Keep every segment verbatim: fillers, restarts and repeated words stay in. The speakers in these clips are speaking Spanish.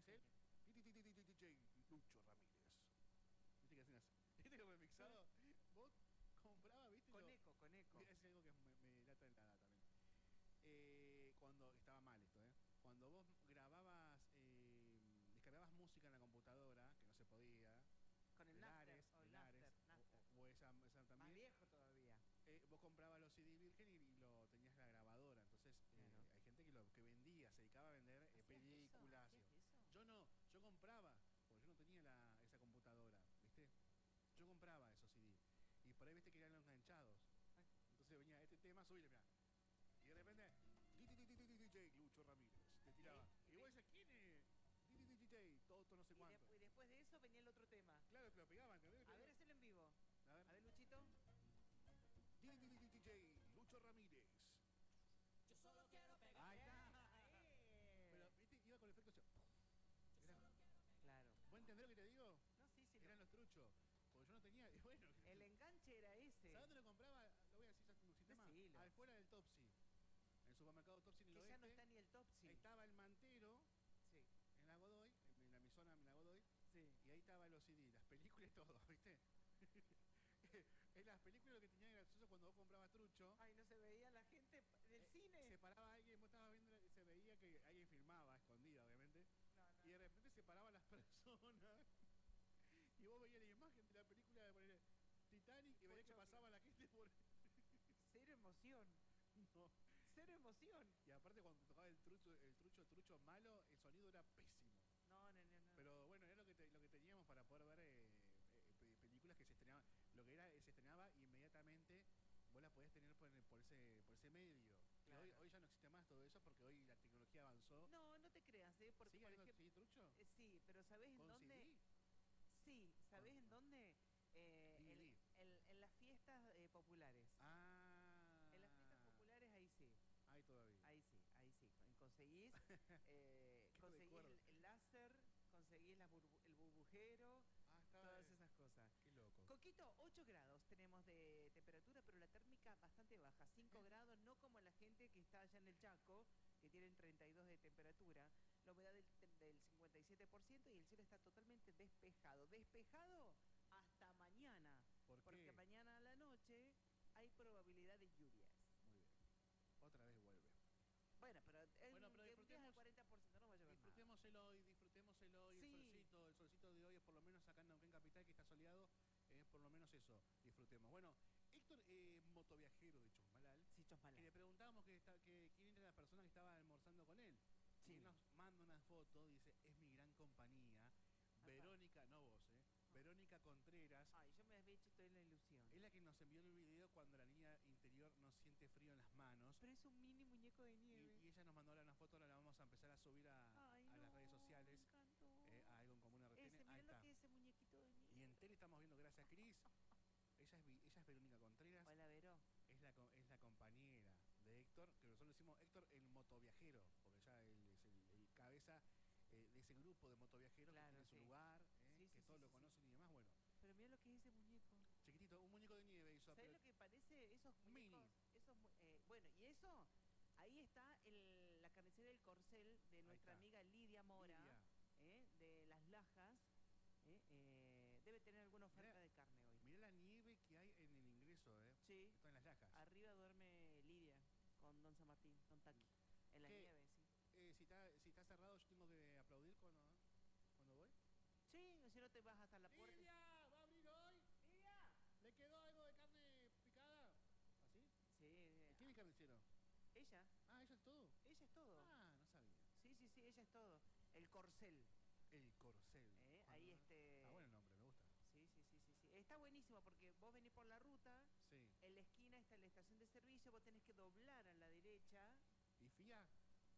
es él, D J Lucho Ramírez. ¿Viste que hacen así? ¿Viste que remixado? Vos comprabas, ¿viste? Con lo... eco, con eco. Es algo que me, me lata en la nada también. Eh, cuando estaba mal esto, ¿eh? Cuando vos grababas, eh, descargabas música en la computadora, que no se podía. Con el de Napster, Lares, o de el Lares, Napster, Napster. o, o esa, esa también. Más viejo todavía. Eh, vos comprabas los C D virgen y, y lo tenías la grabadora. Entonces, eh, Claro. hay gente que lo que vendía, se dedicaba a vender eh, ¿Hacías películas. eso? ¿Hacías eso? Yo no, yo compraba, porque yo no tenía la, esa computadora, ¿viste? Yo compraba esos C D. Y por ahí viste que eran los enganchados. Entonces venía este tema, subile, mirá. Y de repente, D J Lucho Ramírez, te tiraba. ¿Sí? Y vos decís, ¿quién es? D J, todo, todo no sé Y, cuánto. de, y después de eso venía el otro tema. Claro que lo pegaban. Que A ver, hacelo en vivo. A ver, a ver Luchito. D J Lucho Ramírez. Yo solo quiero pegar. Ahí está. Eh. Pero, viste, iba con el efecto. Era... Claro. ¿Vos entendés lo que te digo? No, sí, sí. Eran no. los truchos. Porque yo no tenía. Y bueno. El enganche era ese. ¿Sabes dónde lo compraba? Lo voy a decir ya como sistema. Decilo. Afuera del Topsy. En el supermercado Topsy en el Que oeste. ya no está ni el Topsy. Estaba el mantero. Sí. En la Godoy. En la mi zona, en la Godoy. Sí. Y ahí estaban los C D, las películas y todo, ¿viste? En las películas lo que tenía gracioso cuando vos comprabas trucho. Ay, no se veía la gente del eh, cine. Se paraba alguien, vos estabas viendo, se veía que alguien filmaba, escondida, obviamente. No, no, y de repente se paraban las personas. Y vos veías la imagen de la película de poner Titanic y veías que pasaba la gente por. Cero emoción. No. Cero emoción. Y aparte cuando tocaba el trucho, el trucho, el trucho malo, el sonido era pésimo. No, no, no, no. Pero bueno, era lo que te, lo que teníamos para poder ver eh, eh, películas que se estrenaban. Lo que era, se estrenaba inmediatamente, vos las podías tener por, por ese por ese medio. Claro. Hoy, hoy ya no existe más todo eso porque hoy la tecnología avanzó. No, no te creas, ¿eh? Porque, ¿Sigue por habiendo ejemplo, sí, trucho? Eh, sí, pero ¿sabés en ¿Con dónde? C D? Sí, ¿sabés Con, en dónde? Eh, D V D. en, en, en las fiestas eh, populares. Ah. En las fiestas populares ahí sí. Ahí todavía. Ahí sí, ahí sí. Conseguís, eh, conseguís el, el láser, conseguís la burbu el burbujero, ah, todas de... esas cosas. Qué loco. Coquito, ocho grados tenemos de temperatura, pero la térmica bastante baja. cinco grados, no como la gente que está allá en el Chaco, que tienen treinta y dos de temperatura. La humedad del, del cincuenta y siete por ciento y el cielo está totalmente despejado. Despejado hasta mañana. ¿Por qué? Porque mañana a la noche hay probabilidad de lluvias. Muy bien. Otra vez vuelve. Bueno, pero, el, bueno, pero disfrutemos, el cuarenta por ciento no va a llover disfrutemos nada. el hoy, disfrutemos el hoy, sí. el solcito, el solcito de hoy es por lo menos acá en Neuquén Capital, que está soleado, es eh, por lo menos eso, disfrutemos. Bueno, Héctor, eh, motoviajero de Chosmalal, sí, Chosmalal. que le preguntábamos que, está, que quién era la persona que estaba almorzando con él. Sí. Y nos manda una foto, dice, es mi gran compañía, Ajá. Verónica, no vos, eh. Verónica Contreras. Ay, yo me había hecho toda la ilusión. Es la que nos envió el video cuando la niña interior no siente frío en las manos. Pero es un mini muñeco de nieve. Y, y ella nos mandó ahora una foto, ahora la vamos a empezar a subir a, Ay, a no, las redes sociales. Me encantó. Eh, a algo en común R T N. Ese, Ahí está. Lo que es ese muñequito de nieve. Y en tele estamos viendo, gracias a Cris. Ella es, ella es Verónica Contreras. Hola, Vero. Es la, es la compañera de Héctor, que nosotros le decimos Héctor el motoviajero, porque ya él es el, el cabeza eh, de ese grupo de motoviajeros claro, que tiene sí. su lugar, eh, sí, que sí, todos sí, lo sí, conocen sí. y demás, bueno. Pero mira lo que es ese muñeco. Chiquitito, un muñeco de nieve hizo. ¿Sabes pero... lo que parece? Esos muñecos. Mini. Esos, eh, bueno, y eso, ahí está el, la carnicería del Corcel de nuestra amiga Lidia Mora, Lidia. Eh, de Las Lajas. Eh, eh, debe tener alguna oferta mirá, de carne hoy. Mirá la nieve que hay en el ingreso, ¿eh? Sí. Está en Las Lajas. Arriba duerme Lidia con Don San Martín, Don Taqui. En la nieve, sí. Eh, si, está, si está cerrado, yo tengo que aplaudir cuando, cuando voy. Sí, o si no te vas hasta la puerta. ¡Lidia! ¿Va a abrir hoy? ¡Lidia! ¿Le quedó algo de carne picada? ¿Así? Sí. ¿Quién es carnicero? Ella. Ah, ¿ella es todo? Ella es todo. Ah, no sabía. Sí, sí, sí, ella es todo. El Corcel. El Corcel. Eh, ahí este... Está bueno el nombre, me gusta. Sí, sí, sí, sí, sí. Está buenísimo porque vos venís por la ruta, sí. En la esquina está la estación de servicio, vos tenés que doblar a la derecha. ¿Y fía?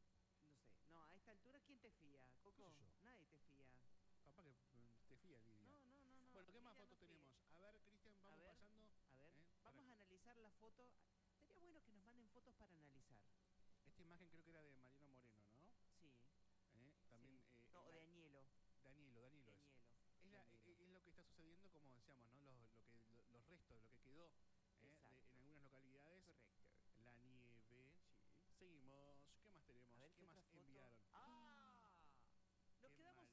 No sé. No, a esta altura, ¿quién te fía, Coco? ¿Qué sé yo? Nadie te fía. Capaz que te fía, Lidia. No, no, no, no. Bueno, ¿qué Lidia más fotos no tenemos? A ver, Cristian, vamos a ver, pasando. A ver, ¿eh? vamos para... a analizar la foto. Sería bueno que nos manden fotos para analizar. Esta imagen creo que era de Mariano Moreno, ¿no? Sí. ¿Eh? También... Sí. Eh, no, o la... de Añelo. Danilo, Danilo. Danilo. Es, es, la, es, es lo que está sucediendo, como decíamos, ¿no? Los, lo que, lo, los restos, lo que quedó ¿eh? de, en algunas localidades. Correcto. La nieve. Sí. Seguimos. ¿Qué más tenemos? A ver, ¿Qué, ¿qué más foto? enviaron? ¡Ah! Nos Qué quedamos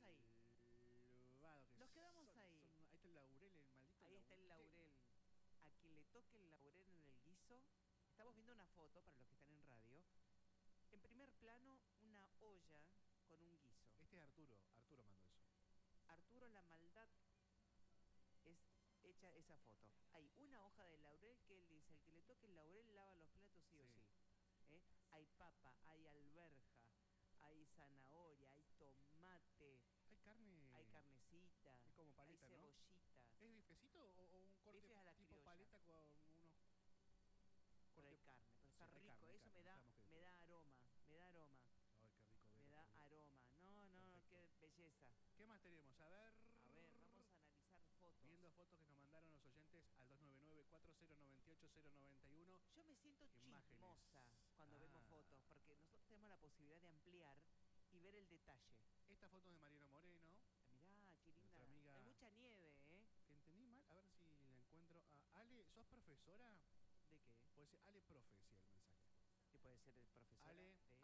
estamos viendo una foto, para los que están en radio. En primer plano, una olla con un guiso. Este es Arturo, Arturo mandó eso. Arturo, la maldad es hecha esa foto. Hay una hoja de laurel que él dice, el que le toque el laurel lava los platos sí, Sí. o sí. ¿Eh? Hay papa, hay alberja, hay zanahoria, hay tomate, Hay carne. hay carnecita, Es como paleta, hay ¿no? cebollitas. ¿Es bifecito o, o un corte Bifes a la tipo criolla. paleta con unos Pero hay corte- carne, pero Sí, está hay rico. carne, hay Eso carne, me no da, sabemos qué me decir. da aroma, me da aroma, Ay, qué rico, me Vero, da qué rico. aroma. No, no, no, qué Perfecto. belleza. ¿Qué más tenemos? A ver. A ver, vamos a analizar fotos. Viendo fotos que nos mandaron los oyentes al dos nueve nueve, cuatro cero nueve ocho, cero nueve uno. Yo me siento Imágenes. chismosa cuando vemos Ah. fotos, porque nosotros tenemos la posibilidad de ampliar y ver el detalle. Esta foto es de Mariano Moreno, Mirá, qué linda. Nuestra amiga- Hay mucha nieve, ¿eh? que entendí mal. A ver si la encuentro. a Ale, ¿sos profesora? ¿De qué? Puede ser Ale Profe, sí, el mensaje. ¿Qué puede ser el profesor? Ale, De